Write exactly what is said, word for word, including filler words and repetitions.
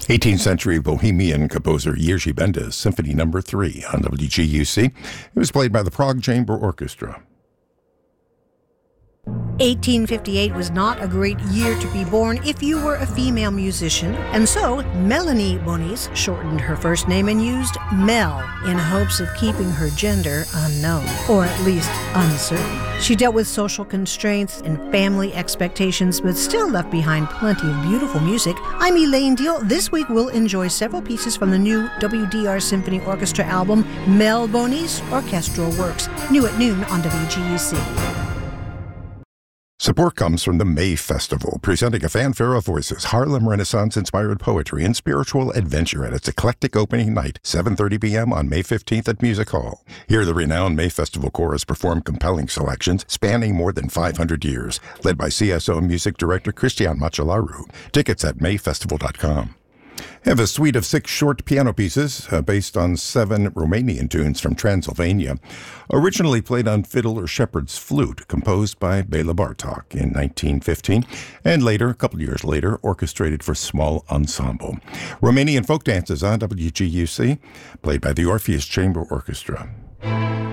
eighteenth century Bohemian composer Jerzy Benda's Symphony Number three on W G U C. It was played by the Prague Chamber Orchestra. eighteen fifty-eight was not a great year to be born if you were a female musician, and so Melanie Bonis shortened her first name and used Mel in hopes of keeping her gender unknown, or at least uncertain. She dealt with social constraints and family expectations, but still left behind plenty of beautiful music. I'm Elaine Deal. This week we'll enjoy several pieces from the new W D R Symphony Orchestra album, Mel Bonis Orchestral Works, new at noon on W G U C. Support comes from the May Festival, presenting a fanfare of voices, Harlem Renaissance-inspired poetry, and spiritual adventure at its eclectic opening night, seven thirty p.m. on May fifteenth at Music Hall. Here, the renowned May Festival Chorus perform compelling selections spanning more than five hundred years, led by C S O Music Director Cristian Machelaru. Tickets at may festival dot com. Have a suite of six short piano pieces uh, based on seven Romanian tunes from Transylvania, originally played on fiddle or shepherd's flute, composed by Bela Bartok in nineteen fifteen, and later, a couple years later, orchestrated for small ensemble. Romanian folk dances on W G U C, played by the Orpheus Chamber Orchestra.